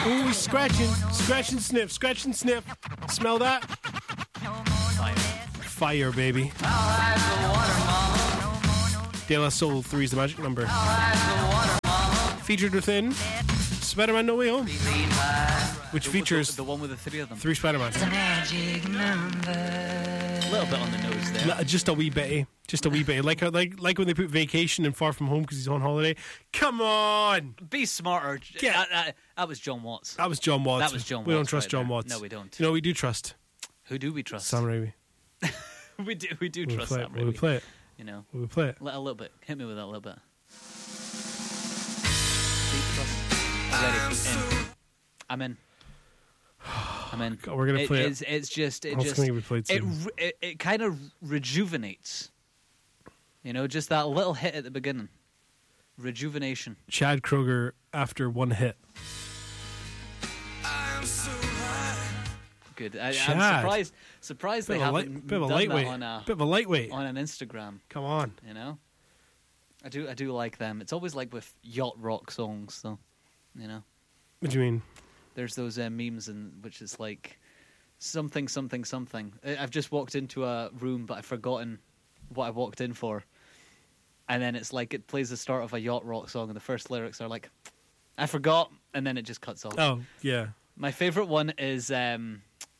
Ooh, scratch and sniff, scratch and sniff. Smell that? Fire, baby. De La Soul 3 is the magic number. Featured within Spider-Man No Way Home, which features the one with the three of them. 3 Spider-Man. A little bit on the nose there. Just a wee bit, like when they put Vacation and Far From Home because he's on holiday. Come on, be smarter. That was John Watts. That was John Watts. That was John Watts. We don't trust right John there. Watts. No, we don't. You know, we do trust. Who do we trust? Sam Raimi. we do trust Sam Raimi. Will we play it? You know. Will we play it? A little bit. Hit me with that a little bit. I'm in. God, we're gonna play it. It's just gonna be played soon. It kind of rejuvenates. You know, just that little hit at the beginning. Rejuvenation. Chad Kroeger after one hit. Good. I'm surprised they haven't bit of a done lightweight. that Bit of a lightweight on an Instagram. Come on. You know, I do like them. It's always like with yacht rock songs, though. You know. What do you mean? There's those memes which is like something. I've just walked into a room, but I've forgotten what I walked in for. And then it's like it plays the start of a yacht rock song, and the first lyrics are like, "I forgot," and then it just cuts off. Oh yeah. My favorite one is the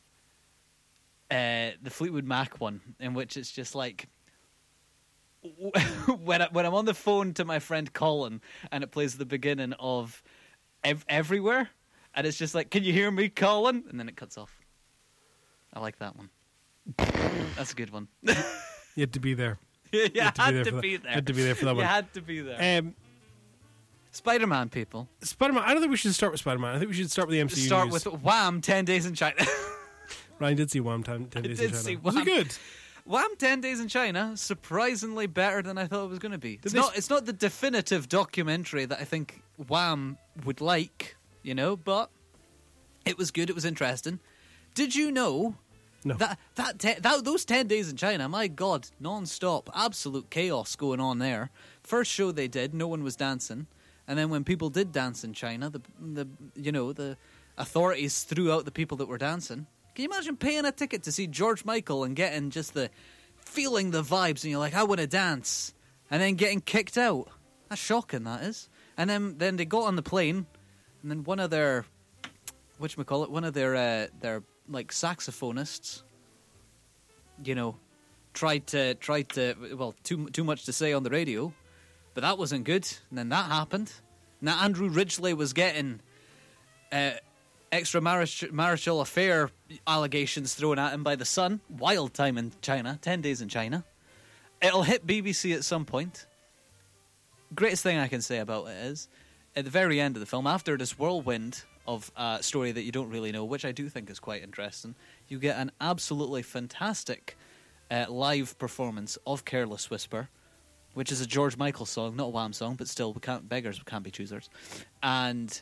Fleetwood Mac one, in which it's just like when I'm on the phone to my friend Colin, and it plays the beginning of Everywhere. And it's just like, "Can you hear me, Colin?" And then it cuts off. I like that one. That's a good one. You had to be there. You had to be there. Had to be there for that one. You had to be there. Spider-Man, people. Spider-Man. I don't think we should start with Spider-Man. I think we should start with the MCU. Start with Wham! 10 Days in China. Ryan did see Wham! 10 Days in China. Was it good? Wham! 10 Days in China, surprisingly better than I thought it was going to be. It's not the definitive documentary that I think Wham! Would like. You know, but it was good. It was interesting. Did you know that those 10 days in China? My God, non-stop, absolute chaos going on there. First show they did, no one was dancing, and then when people did dance in China, the authorities threw out the people that were dancing. Can you imagine paying a ticket to see George Michael and getting just feeling the vibes, and you're like, "I want to dance," and then getting kicked out? That's shocking. That is. And then they got on the plane. And then one of their like saxophonists, you know, tried to too much to say on the radio, but that wasn't good. And then that happened. Now Andrew Ridgeley was getting extramarital affair allegations thrown at him by the Sun. Wild time in China. 10 days in China. It'll hit BBC at some point. Greatest thing I can say about it is, at the very end of the film, after this whirlwind of a story that you don't really know, which I do think is quite interesting, you get an absolutely fantastic live performance of Careless Whisper, which is a George Michael song, not a Wham song, but still, beggars can't be choosers. And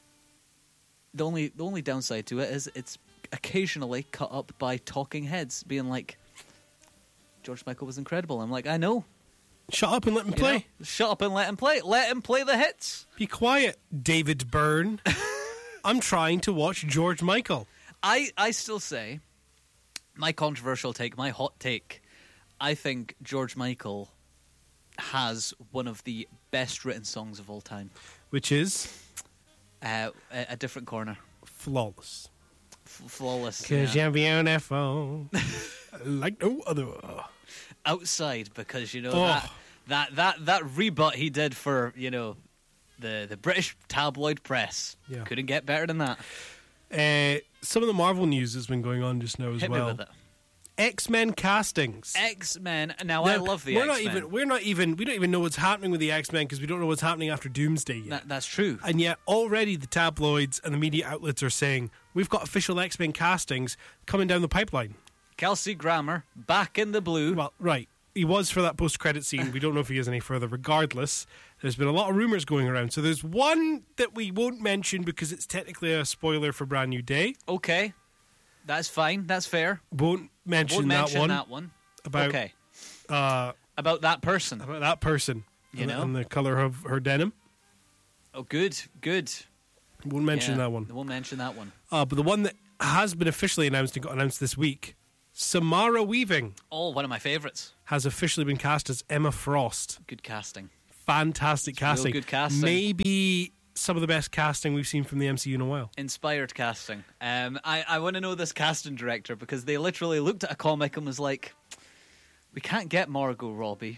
the only downside to it is it's occasionally cut up by talking heads being like, "George Michael was incredible." I'm like, I know. Shut up and let him play. Know? Shut up and let him play. Let him play the hits. Be quiet, David Byrne. I'm trying to watch George Michael. I still say, my controversial take, my hot take, I think George Michael has one of the best written songs of all time. Which is? A Different Corner. Flawless. Flawless. Because you're beautiful. Like no other. Outside, because you know that rebut he did for, you know, the British tabloid press. Yeah. Couldn't get better than that. Some of the Marvel news has been going on just now as Hit well. Me with it. X-Men castings. X-Men. Now I love the X-Men. We don't even know what's happening with the X-Men because we don't know what's happening after Doomsday yet. That's true. And yet already the tabloids and the media outlets are saying we've got official X-Men castings coming down the pipeline. Kelsey Grammer back in the blue. Well, right. He was for that post-credit scene. We don't know if he is any further. Regardless, there's been a lot of rumours going around. So there's one that we won't mention because it's technically a spoiler for Brand New Day. Okay. That's fine. That's fair. Won't mention that one. About, okay. About that person. About that person. You know? And the colour of her denim. Oh, good. Good. Won't mention that one. Won't mention that one. But the one that has been officially announced and got announced this week, Samara Weaving. Oh, one of my favourites. Has officially been cast as Emma Frost. Good casting. Fantastic casting. Real good casting. Maybe some of the best casting we've seen from the MCU in a while. Inspired casting. I want to know this casting director because they literally looked at a comic and was like, we can't get Margot Robbie.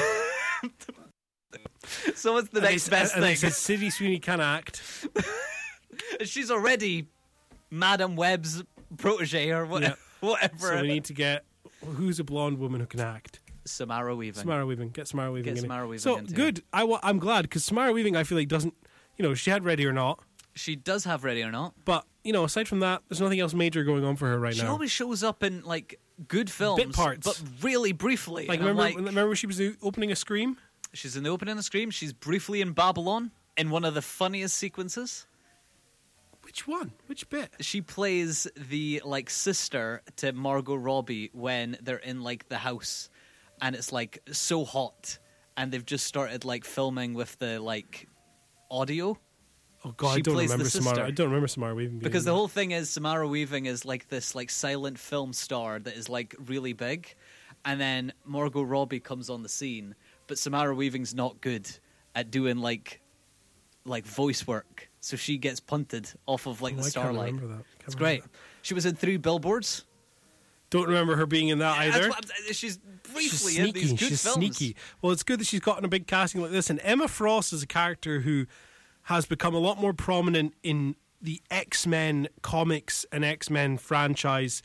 So what's the next best thing? And they said Sydney Sweeney can act. She's already Madam Web's protege or whatever. So we need to get, who's a blonde woman who can act? Samara Weaving. Samara Weaving. Get Samara Weaving. Get Samara Weaving. So good. I'm glad because Samara Weaving, I feel like doesn't. She had Ready or Not. She does have Ready or Not. But aside from that, there's nothing else major going on for her right now. She always shows up in like good films, bit parts, but really briefly. Like remember when she was opening a Scream? She's in the opening of Scream. She's briefly in Babylon in one of the funniest sequences. Which one? Which bit? She plays the like sister to Margot Robbie when they're in like the house, and it's like so hot, and they've just started like filming with the like audio. Oh God, she I don't plays remember the Samara. sister. I don't remember Samara Weaving because the whole thing is Samara Weaving is like this like silent film star that is like really big, and then Margot Robbie comes on the scene, but Samara Weaving's not good at doing like voice work, so she gets punted off of like the starlight. I can't remember that. It's great. She was in 3 Billboards. Don't remember her being in that either. She's briefly she's in these good she's films. Sneaky. Well, it's good that she's gotten a big casting like this. And Emma Frost is a character who has become a lot more prominent in the X-Men comics and X-Men franchise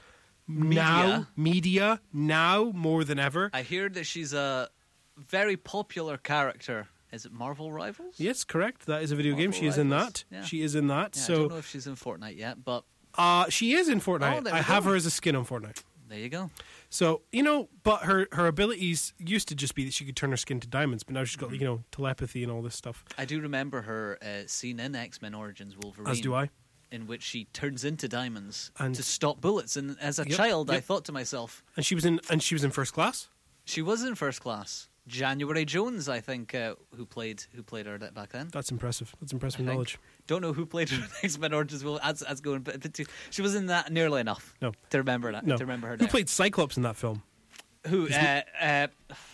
media now more than ever. I hear that she's a very popular character. Is it Marvel Rivals? Yes, correct. That is a video game. She is in that. Yeah. She is in that. Yeah, so I don't know if she's in Fortnite yet, but she is in Fortnite. I have her as a skin on Fortnite. There you go. So, but her abilities used to just be that she could turn her skin to diamonds, but now she's got, telepathy and all this stuff. I do remember her scene in X-Men Origins Wolverine. As do I. In which she turns into diamonds and to stop bullets. And as a child, I thought to myself... And she was in First Class? She was in First Class. January Jones, I think, who played her back then. That's impressive. That's impressive knowledge. Don't know who played her in X-Men Origins. That's going. But she was in that nearly enough. No. To remember that. No. To remember her. Who played Cyclops in that film? Who? A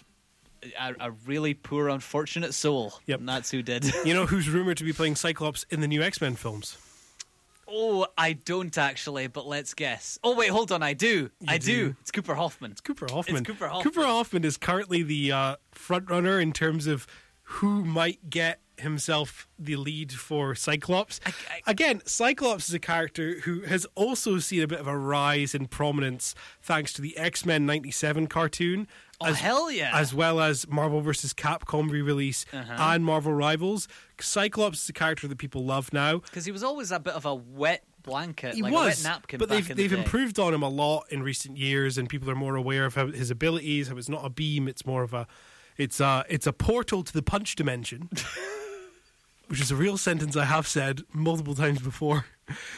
really poor, unfortunate soul. Yep. And that's who did. You know who's rumored to be playing Cyclops in the new X-Men films? Oh, I don't actually, but let's guess. Oh, wait, hold on, I do. I do. It's Cooper Hoffman. Cooper Hoffman. Cooper Hoffman is currently the front runner in terms of who might get himself the lead for Cyclops. Again, Cyclops is a character who has also seen a bit of a rise in prominence thanks to the X-Men 97 cartoon. Hell yeah. As well as Marvel vs. Capcom re-release and Marvel Rivals. Cyclops is a character that people love now. Because he was always a bit of a wet blanket, a wet napkin. But they've improved on him a lot in recent years, and people are more aware of his abilities, how it's not a beam, it's more of a it's a portal to the punch dimension. Which is a real sentence I have said multiple times before.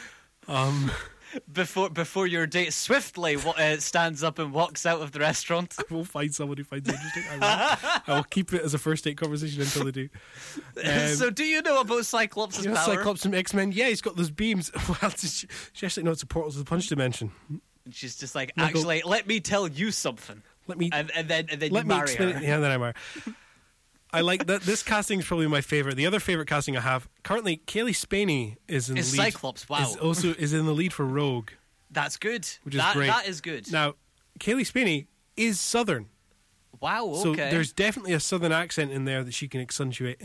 Before your date swiftly stands up and walks out of the restaurant. I will find someone who finds it interesting. I will keep it as a first date conversation until they do. So do you know about Cyclops' power? Cyclops from X-Men? Yeah, he's got those beams. Well, she actually knows it's a portal to the punch dimension. And she's just like, actually, let me tell you something. And then you marry her. Yeah, then I marry her. I like that. This casting is probably my favorite. The other favorite casting I have currently, Kaylee Spaney is in the lead. Cyclops. Wow. Is in the lead for Rogue. That's good. Which is great. That is good. Now, Kaylee Spaney is Southern. Wow. Okay. So there's definitely a Southern accent in there that she can enunciate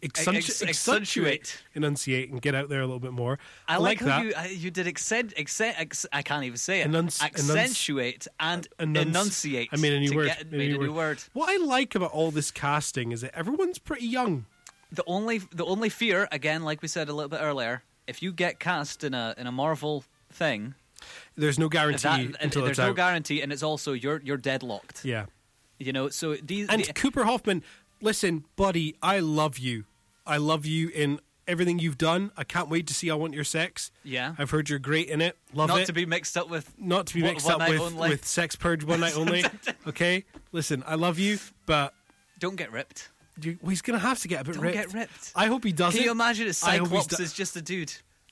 and get out there a little bit more. I like that. You did I can't even say it. Accentuate and enunciate. I made a new word. Made a new word. What I like about all this casting is that everyone's pretty young. The only fear, again, like we said a little bit earlier, if you get cast in a Marvel thing, there's no guarantee until there's no guarantee, and it's also you're deadlocked. Yeah. So Cooper Hoffman, listen, buddy, I love you. I love you in everything you've done. I can't wait to see I Want Your Sex. Yeah. I've heard you're great in it. Love it. Not to be mixed up with Sex Purge One Night Only. Okay? Listen, I love you, but don't get ripped. He's going to have to get a bit ripped. Don't get ripped. I hope he doesn't. Can you imagine Cyclops is just a dude?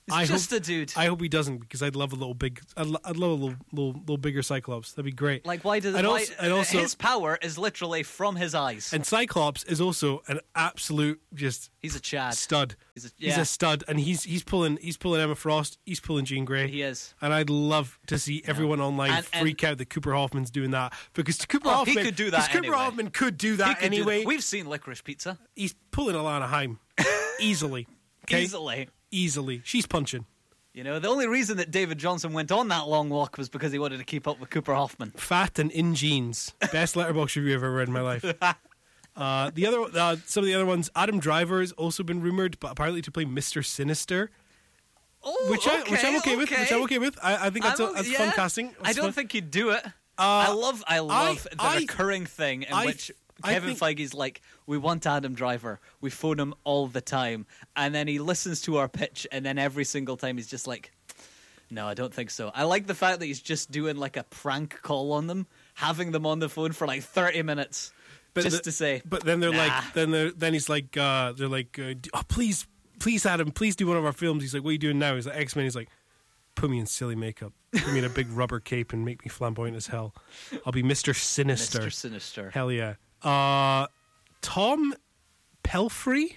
He's just a dude. I hope he doesn't, because I'd love a little big. I'd love a little bigger Cyclops. That'd be great. Like, why does also his power is literally from his eyes? And Cyclops is also an absolute he's a Chad stud. He's a stud, and he's pulling Emma Frost. He's pulling Jean Grey. He is, and I'd love to see everyone online freak out that Cooper Hoffman's doing that, because Hoffman, he could do that. Cooper Hoffman could do that anyway. We've seen Licorice Pizza. He's pulling Alana Haim easily. Okay? Easily. She's punching. You know, the only reason that David Johnson went on that long walk was because he wanted to keep up with Cooper Hoffman. Fat and in jeans. Best Letterboxd review I've ever read in my life. Some of the other ones. Adam Driver has also been rumored, but apparently to play Mr. Sinister. Oh, which I'm okay with. I think that's fun casting. I don't think he'd do it. I love the recurring thing in which Kevin Feige's like, we want Adam Driver. We phone him all the time. And then he listens to our pitch, and then every single time he's just like, no, I don't think so. I like the fact that he's just doing like a prank call on them, having them on the phone for like 30 minutes to say. But then they're like, then he's like, they're like, please, Adam, please do one of our films. He's like, what are you doing now? He's like, X-Men. He's like, put me in silly makeup. Put me in a big rubber cape and make me flamboyant as hell. I'll be Mr. Sinister. Mr. Sinister. Hell yeah. Tom Pelphrey,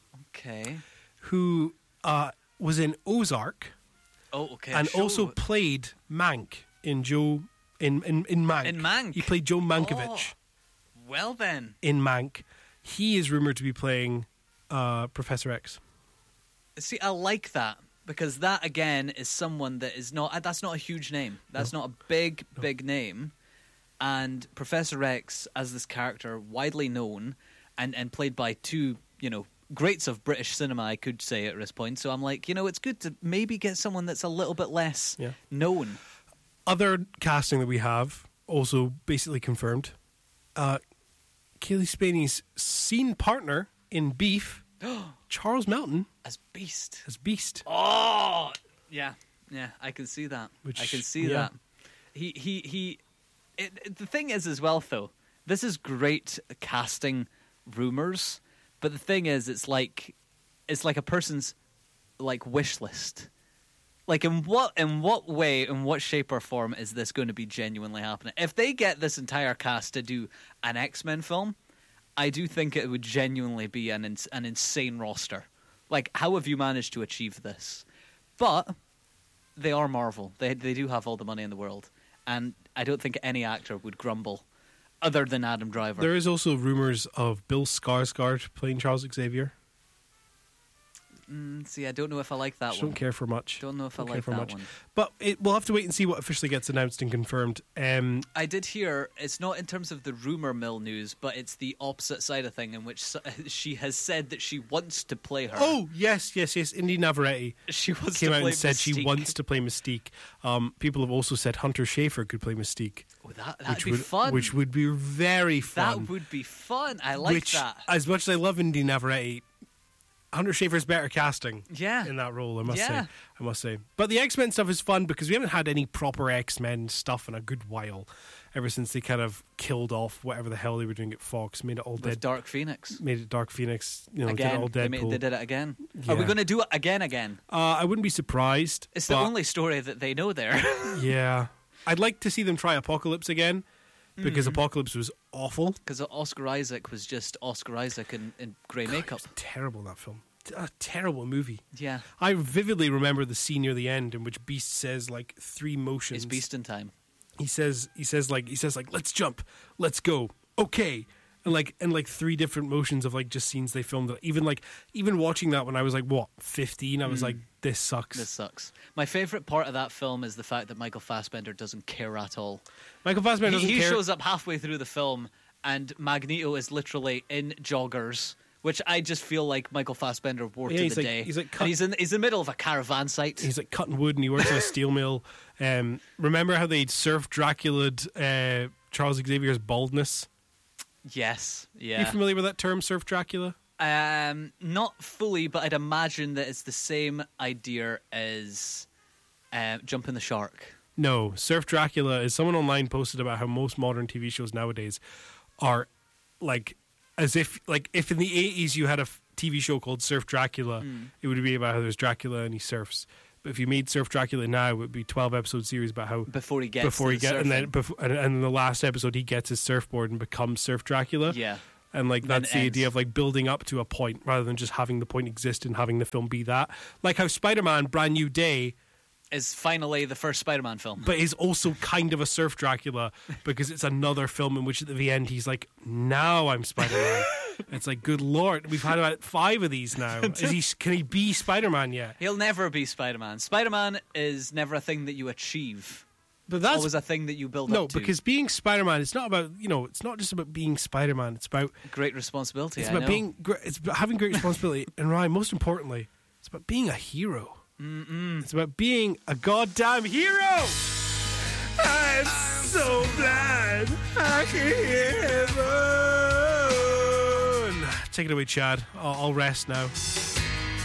who was in Ozark, and also played Mank in Mank. In Mank, he played Joe Mankiewicz. Oh, well then, in Mank, he is rumored to be playing Professor X. See, I like that, because that again is someone that is not. That's not a huge name. That's not a big name. And Professor X, as this character, widely known and played by two, greats of British cinema, I could say at this point. So I'm like, it's good to maybe get someone that's a little bit less known. Other casting that we have, also basically confirmed, Kaylee Spaney's scene partner in Beef, Charles Melton. As Beast. Oh! Yeah, I can see that. I can see that. The thing is as well, though, this is great casting rumors, but the thing is, it's like a person's like wish list. Like, in what way, in what shape or form is this going to be genuinely happening? If they get this entire cast to do an X-Men film, I do think it would genuinely be an insane roster. Like, how have you managed to achieve this? But they are Marvel. They do have all the money in the world. And I don't think any actor would grumble, other than Adam Driver. There is also rumours of Bill Skarsgård playing Charles Xavier. See, I don't know if I like that one. Don't care for much. Don't know if I like that one. But we'll have to wait and see what officially gets announced and confirmed. I did hear, it's not in terms of the rumour mill news, but it's the opposite side of thing, in which she has said that she wants to play her. Oh, yes. Indy Navarrete came out and said Mystique. She wants to play Mystique. People have also said Hunter Schafer could play Mystique. Oh, that'd be fun. Which would be very fun. That would be fun. I like that. As much as I love Indy Navarrete, Hunter Schafer's better casting in that role, I must say. But the X-Men stuff is fun because we haven't had any proper X-Men stuff in a good while, ever since they kind of killed off whatever the hell they were doing at Fox, made it all dead. Dark Phoenix. Made it Dark Phoenix, again, did it all Deadpool. They did it again. Yeah. Are we going to do it again? I wouldn't be surprised. It's the only story that they know there. Yeah. I'd like to see them try Apocalypse again, because Apocalypse was awful. Because Oscar Isaac was just Oscar Isaac in grey makeup. It was terrible, that film. A terrible movie. Yeah. I vividly remember the scene near the end in which Beast says like three motions. It's Beast in time. He says let's jump, let's go, okay. And like three different motions of like just scenes they filmed. Even watching that when I was like 15, I was like, this sucks. My favourite part of that film is the fact that Michael Fassbender doesn't care at all. Michael Fassbender doesn't care. He shows up halfway through the film and Magneto is literally in joggers, which I just feel like Michael Fassbender wore to the day. He's in the middle of a caravan site. He's like cutting wood and he works in a steel mill. Remember how they surf Dracula Charles Xavier's baldness? Yes, yeah. Are you familiar with that term, surf Dracula? Not fully, but I'd imagine that it's the same idea as jumping the shark. No, surf Dracula is someone online posted about how most modern TV shows nowadays are like as if in the 80s you had TV show called Surf Dracula, it would be about how there's Dracula and he surfs. But if you made Surf Dracula now, it would be 12-episode series about how before he gets and then and in the last episode he gets his surfboard and becomes Surf Dracula. Yeah. And like that's the idea of like building up to a point rather than just having the point exist and having the film be that. Like how Spider-Man Brand New Day is finally the first Spider-Man film. But is also kind of a Surf Dracula because it's another film in which at the end he's like, now I'm Spider-Man. It's like, good Lord, we've had about 5 of these now. Can he be Spider-Man yet? He'll never be Spider-Man. Spider-Man is never a thing that you achieve. But that's always a thing that you build up to. No, because being Spider-Man, it's not about, it's not just about being Spider-Man. It's about great responsibility. It's about it's about having great responsibility. And Ryan, most importantly, it's about being a hero. It's about being a goddamn hero. I'm so glad I can hear heaven. Take it away, Chad. I'll rest now.